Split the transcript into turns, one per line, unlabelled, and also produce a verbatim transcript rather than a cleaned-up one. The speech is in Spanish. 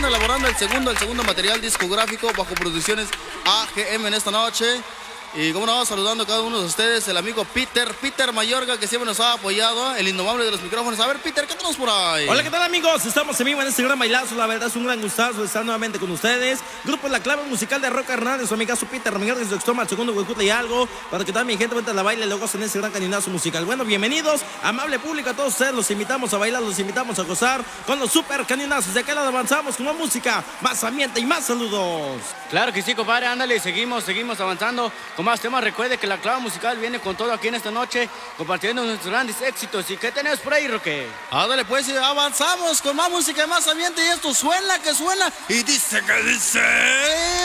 están elaborando el segundo, el segundo material discográfico bajo producciones A G M en esta noche. Y como no, saludando a cada uno de ustedes, el amigo Peter, Peter Mayorga, que siempre nos ha apoyado, el indomable de los micrófonos. A ver, Peter, ¿qué tenemos por ahí?
Hola, ¿qué tal, amigos? Estamos en vivo en este gran bailazo. La verdad es un gran gustazo estar nuevamente con ustedes. Grupo La Clave Musical de Roca Hernández, su amigazo Peter Mayorga desde Oxtoma, el segundo Huecuta y algo, para que toda mi gente vente a la baile y luego en ese gran cañonazo musical. Bueno, bienvenidos, amable público, a todos ustedes. Los invitamos a bailar, los invitamos a gozar con los super cañonazos. De aquel lado avanzamos con más música, más ambiente y más saludos.
Claro que sí, compadre, ándale, seguimos, seguimos avanzando con más temas. Recuerde que La Clave Musical viene con todo aquí en esta noche, compartiendo nuestros grandes éxitos. ¿Y qué tenés por ahí, Roque?
Ándale, pues, avanzamos con más música y más ambiente, y esto suena que suena, y dice que dice...